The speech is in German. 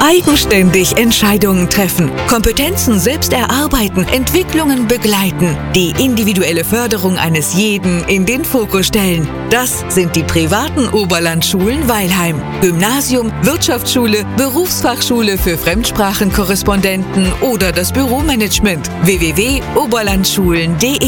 Eigenständig Entscheidungen treffen, Kompetenzen selbst erarbeiten, Entwicklungen begleiten, die individuelle Förderung eines jeden in den Fokus stellen. Das sind die privaten Oberlandschulen Weilheim. Gymnasium, Wirtschaftsschule, Berufsfachschule für Fremdsprachenkorrespondenten oder das Büromanagement. www.oberlandschulen.de